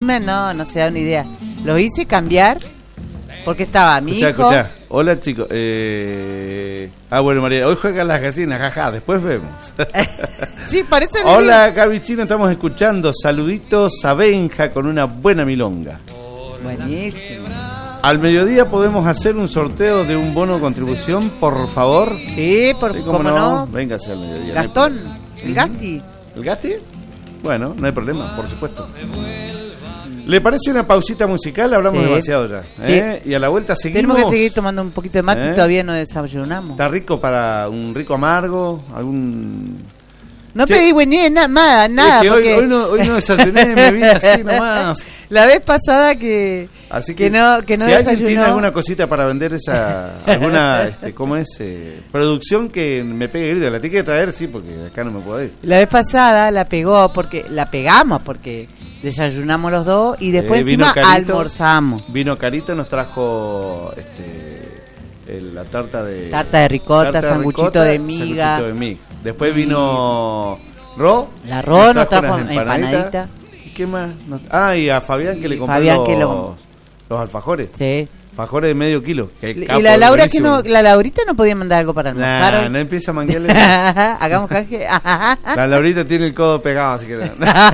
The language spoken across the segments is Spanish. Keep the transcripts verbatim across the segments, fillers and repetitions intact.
Discman, no, no se da una idea. Lo hice cambiar porque estaba mi escuchá, hijo. Escuchá. Hola chicos. Eh... Ah, bueno, María, hoy juegan las gallinas, jaja, después vemos. Sí, parece. Hola, Gaby Chino, estamos escuchando. Saluditos a Benja con una buena milonga. Buenísimo. Al mediodía podemos hacer un sorteo de un bono contribución, por favor. Sí, por sí, cómo, cómo no. no. Véngase al mediodía. Gastón, no el Gasti. ¿El Gasti? Bueno, no hay problema, por supuesto. ¿Le parece una pausita musical? Hablamos sí. demasiado ya. ¿eh? Sí. Y a la vuelta seguimos. Tenemos que seguir tomando un poquito de mate ¿eh? y todavía no desayunamos. ¿Está rico para un rico amargo? ¿Algún...? No che, pedí buen día, nada, nada. Es que porque... hoy, hoy, no, hoy no desayuné, me vine así nomás. La vez pasada que, así que, que no, que no si desayunó. alguien tiene alguna cosita para vender esa, alguna, este, ¿cómo es? Eh, producción que me pegue grito, la tiene que traer, sí, porque acá no me puedo ir. La vez pasada la pegó, porque la pegamos, porque desayunamos los dos y después eh, encima Carito, almorzamos. Vino Carito, nos trajo, este, el, la tarta de... Tarta de ricota, tarta de sanguchito ricota, de miga. Sanguchito de miga. Después vino Ro. La Ro nos trajo empanadita. ¿Y qué más? Ah, y a Fabián que le compró Fabián los, que lo... los alfajores. Sí. Alfajores de medio kilo. Que y la Laura buenísimo. que no, la Laurita no podía mandar algo para almorzar nah, hoy. No empieza a manguearle. Hagamos canje. La Laurita tiene el codo pegado, así que no.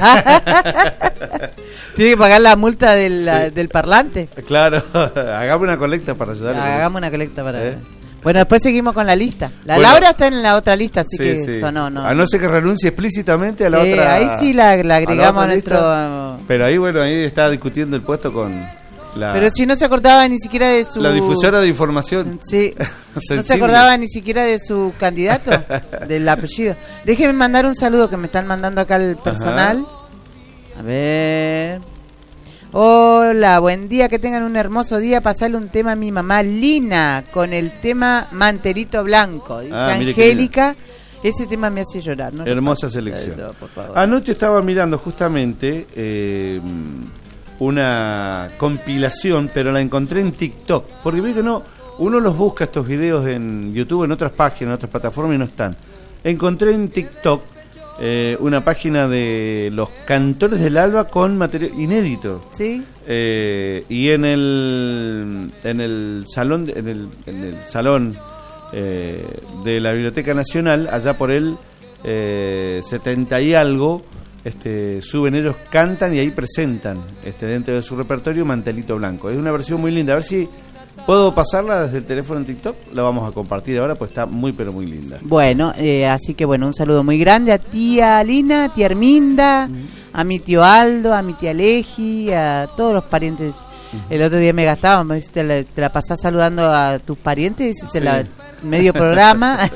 Tiene que pagar la multa del, sí. la, del parlante. Claro, hagamos una colecta para ayudarle. Hagamos una colecta para... ¿Eh? Bueno, después seguimos con la lista. La bueno, Laura está en la otra lista, así sí, que sí. eso no, no. A no ser que renuncie explícitamente a la sí, otra. Ahí sí la, la agregamos a, a nuestro. Lista, pero ahí, bueno, ahí está discutiendo el puesto con la. Pero si no se acordaba ni siquiera de su. La difusora de información. Sí. No se acordaba ni siquiera de su candidato, del apellido. Déjenme mandar un saludo que me están mandando acá el personal. Ajá. A ver. Hola, buen día, que tengan un hermoso día. Pasarle un tema a mi mamá Lina con el tema Mantelito Blanco. Dice ah, Angélica, ese tema me hace llorar. ¿no? Hermosa selección. No, anoche estaba mirando justamente eh, una compilación, pero la encontré en TikTok. Porque vi que no, uno los busca estos videos en YouTube, en otras páginas, en otras plataformas y no están. Encontré en TikTok Eh, una página de los Cantores del Alba con material inédito. Sí. Eh, y en el en el salón en el, en el salón eh, de la Biblioteca Nacional, allá por el eh, setenta y algo, este, suben ellos, cantan y ahí presentan este dentro de su repertorio Mantelito Blanco. Es una versión muy linda. A ver si ¿puedo pasarla desde el teléfono en TikTok? La vamos a compartir ahora, pues está muy, pero muy linda. Bueno, eh, así que bueno, un saludo muy grande a tía Lina, tía Herminda, uh-huh. a mi tío Aldo, a mi tía Leji, a todos los parientes. Uh-huh. El otro día me gastaba, me te la, te la pasás saludando a tus parientes, sí. la, medio programa.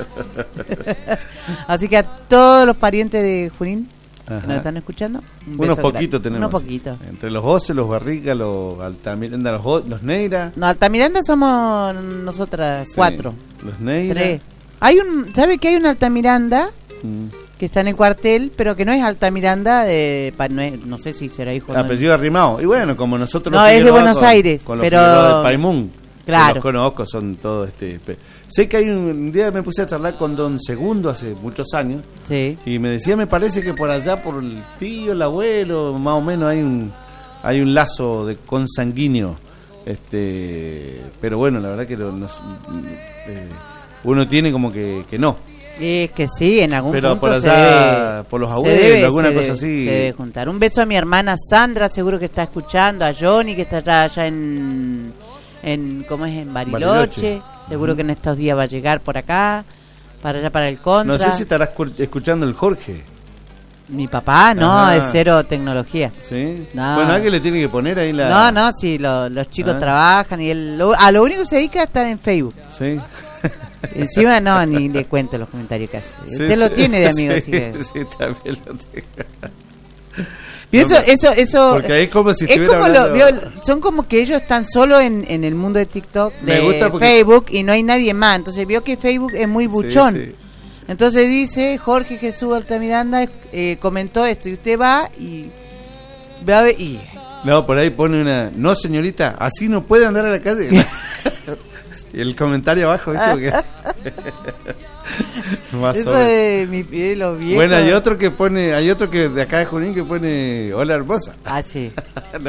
Así que a todos los parientes de Junín, que nos están escuchando, un unos poquitos tenemos. Unos poquitos. Entre los Oces, los Barriga, los Altamiranda, los, los Neira. No, Altamiranda somos nosotras sí, cuatro. Los Neira. Tres. Hay un, ¿sabe que hay un Altamiranda mm. que está en el cuartel, pero que no es Altamiranda de, pa, no, es, no sé si será hijo de... Apellido Arrimao. Y bueno, como nosotros... No, es de Buenos con, Aires, con los pero... de Paimún. Claro. Los conozco, son todos este. Sé que hay un, un día me puse a charlar con Don Segundo hace muchos años. Sí. Y me decía, me parece que por allá, por el tío, el abuelo, más o menos hay un hay un lazo de consanguíneo. Este, pero bueno, la verdad que lo, nos, eh, uno tiene como que, que no. Es que sí, en algún pero punto por allá, se debe, por los abuelos, debe, alguna cosa debe, así. Se debe juntar. Un beso a mi hermana Sandra, seguro que está escuchando, a Johnny que está allá, allá en en cómo es en Bariloche, Bariloche. Seguro uh-huh. que en estos días va a llegar por acá, para allá para el Contra. No sé si estarás escuchando el Jorge. Mi papá, no, Ajá. es cero tecnología. Sí. No. Bueno, alguien le tiene que poner ahí la. No, no, sí, lo, los chicos ah. trabajan y él, lo, a lo único que se dedica es estar en Facebook. Sí. Encima no, ni le cuento los comentarios que hace. Sí, Usted sí, lo tiene de amigo, sí, así que. Sí, también lo tengo. No, eso, eso, eso, porque es como si es como hablando... lo, vio, son como que ellos están solo en, en el mundo de TikTok, de Me gusta porque... Facebook, y no hay nadie más. Entonces vio que Facebook es muy buchón. Sí, sí. Entonces dice, Jorge Jesús Altamiranda eh, comentó esto, y usted va y va a ver, y... No, por ahí pone una, no señorita, así no puede andar a la calle. Y el comentario abajo, ¿viste? Porque... Eso de mi piel, los viejos. Bueno, hay otro que pone, hay otro que de acá de Junín que pone hola hermosa. Ah, sí.